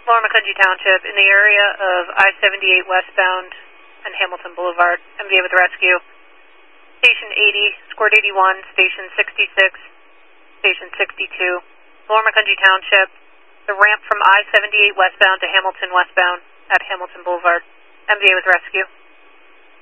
Lower Macungie Township, in the area of I-78 westbound and Hamilton Boulevard. MVA with rescue. Station 80, Squirt 81, Station 66, Station 62. Lower Macungie Township, the ramp from I-78 westbound to Hamilton westbound at Hamilton Boulevard. MVA with rescue.